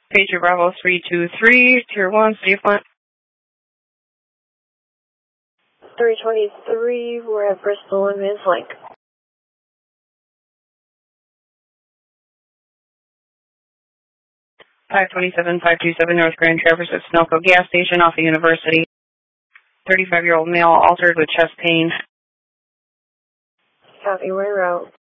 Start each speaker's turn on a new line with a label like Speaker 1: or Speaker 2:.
Speaker 1: Pager Bravo 323, Tier 1, City of Flint.
Speaker 2: 323, we're at Bristol and Ms. Lake.
Speaker 1: 527-527 North Grand Traverse at Snelco gas station off the University. 35-year-old male altered with chest pain.
Speaker 2: Copy, we're out.